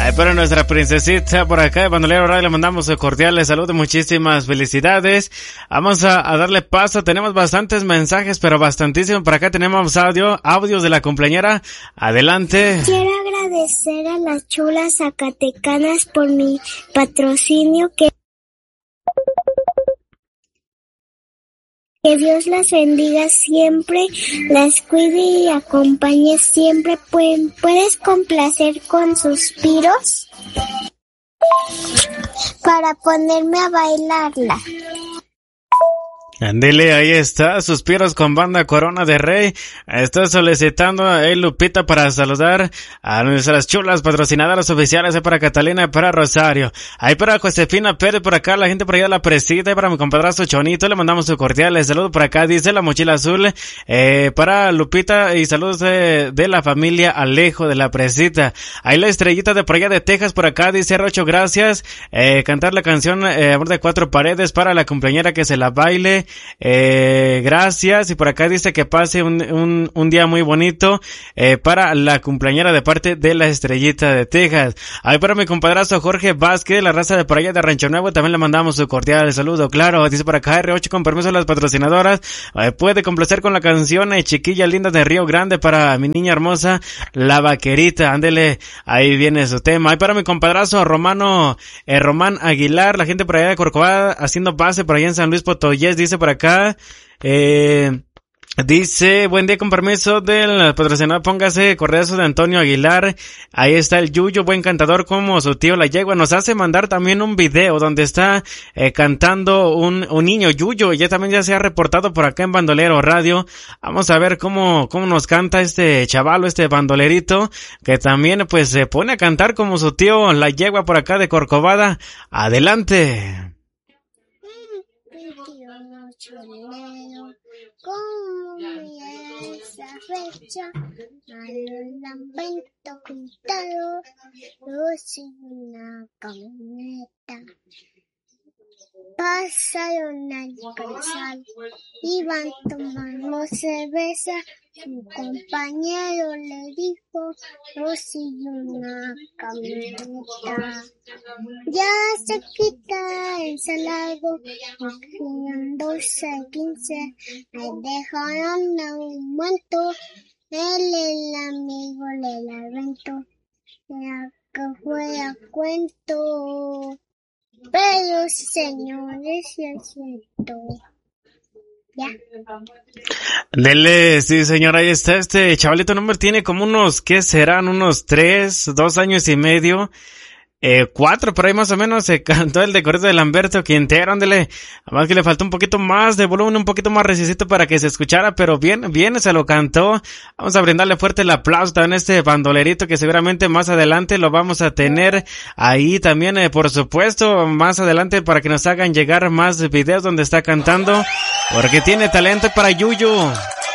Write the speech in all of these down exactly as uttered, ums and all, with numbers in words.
Ay, para nuestra princesita por acá de Bandolero Radio le mandamos cordiales saludos, muchísimas felicidades. Vamos a, a darle paso, tenemos bastantes mensajes, pero bastantísimo. Por acá tenemos audio, audios de la cumpleañera. Adelante. Quiero agradecer a las chulas zacatecanas por mi patrocinio, que Que Dios las bendiga siempre, las cuide y acompañe siempre. ¿Puedes complacer con suspiros? Para ponerme a bailarla. Ándele, ahí está, Suspiros con banda Corona de Rey. Está solicitando a él, Lupita, para saludar a nuestras chulas patrocinadoras oficiales, ahí para Catalina y para Rosario. Ahí para Josefina Pérez, por acá, la gente por allá de la Presita, y para mi compadrazo Chonito, le mandamos su cordial saludo por acá, dice la mochila azul, eh, para Lupita, y saludos de, de la familia Alejo de la Presita. Ahí la estrellita de por allá de Texas, por acá, dice Rocho, gracias, eh, cantar la canción, eh, Amor de Cuatro Paredes para la cumpleañera que se la baile. Eh, gracias, y por acá dice que pase un, un, un día muy bonito, eh, para la cumpleañera de parte de la estrellita de Texas. Ahí para mi compadrazo Jorge Vázquez, la raza de por allá de Rancho Nuevo, también le mandamos su cordial saludo, claro. Dice por acá R ocho, con permiso de las patrocinadoras, eh, puede complacer con la canción eh, Chiquilla Linda de Río Grande para mi niña hermosa, la vaquerita. Ándele, ahí viene su tema. Ahí para mi compadrazo Romano, eh, Román Aguilar, la gente por allá de Corcovado haciendo base por allá en San Luis Potosí, dice por acá, eh, dice, buen día, con permiso del patrocinador, póngase correazo de Antonio Aguilar. Ahí está el Yuyo, buen cantador como su tío La Yegua. Nos hace mandar también un video donde está eh, cantando un, un niño, Yuyo, ya también ya se ha reportado por acá en Bandolero Radio. Vamos a ver cómo, cómo nos canta este chavalo, este bandolerito, que también pues se pone a cantar como su tío La Yegua por acá de Corcovada. Adelante. Comienza fecha, a los lamento pintado, yo soy una camioneta. Pasaron al calzado, iban tomando cerveza, su compañero le dijo, yo soy una camioneta. Ya se quita el salado, doce, quince, me dejaron a un momento, él el amigo le la rento, ya que fue a cuento. Pero señores, es cierto. Ya. Dele, sí señor, ahí está este chavalito número, tiene como unos, ¿qué serán? Unos tres, dos años y medio. Eh, cuatro, por ahí más o menos, se cantó el de Corrido de Lamberto Quintero, ándele, además que le faltó un poquito más de volumen, un poquito más resistito para que se escuchara, pero bien, bien se lo cantó. Vamos a brindarle fuerte el aplauso también a este bandolerito, que seguramente más adelante lo vamos a tener ahí también, eh, por supuesto, más adelante para que nos hagan llegar más videos donde está cantando, porque tiene talento para Yuyu.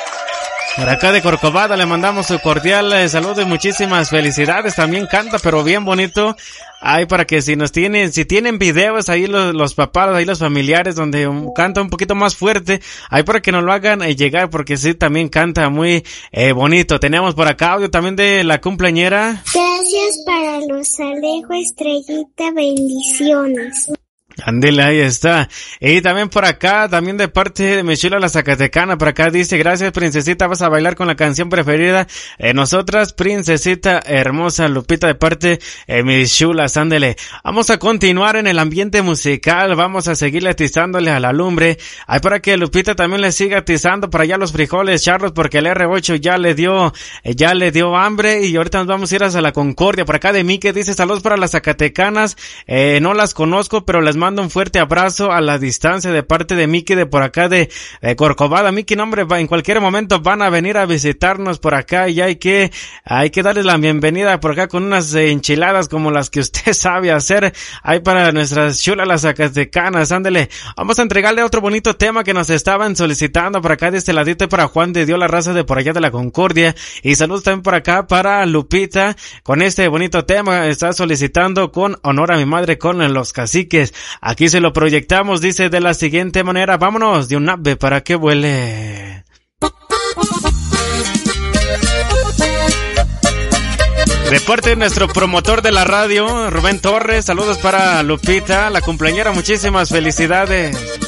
Por acá de Corcovado le mandamos su cordial eh, saludo y muchísimas felicidades. También canta, pero bien bonito. Ay, para que si nos tienen, si tienen videos ahí los, los papás, ahí los familiares donde um, canta un poquito más fuerte, ahí para que nos lo hagan eh, llegar, porque sí, también canta muy eh, bonito. Tenemos por acá audio también de la cumpleañera. Gracias para los Alejo, estrellita, bendiciones. Ándele, ahí está. Y también por acá, también de parte de mi chula la Zacatecana, por acá dice, gracias princesita, vas a bailar con la canción preferida de nosotras, princesita hermosa Lupita, de parte de mis chulas, ándele. Vamos a continuar en el ambiente musical, vamos a seguirle atizándole a la lumbre, ahí para que Lupita también le siga atizando para allá los frijoles charros, porque el R ocho ya le dio, ya le dio hambre, y ahorita nos vamos a ir hasta la Concordia. Por acá de Mike dice, saludos para las Zacatecanas, eh, no las conozco, pero les mando un fuerte abrazo a la distancia de parte de Miki de por acá de, de Corcovado. Miki, no hombre, en cualquier momento van a venir a visitarnos por acá y hay que, hay que darles la bienvenida por acá con unas enchiladas como las que usted sabe hacer. Ahí para nuestras chulas las zacatecanas, ándele. Vamos a entregarle otro bonito tema que nos estaban solicitando por acá de este ladito para Juan de Dios, la raza de por allá de la Concordia. Y saludos también por acá para Lupita con este bonito tema. Está solicitando con honor a mi madre con los caciques. Aquí se lo proyectamos, dice de la siguiente manera, vámonos de un ave para que vuele. De parte de nuestro promotor de la radio, Rubén Torres, saludos para Lupita, la cumpleañera, muchísimas felicidades.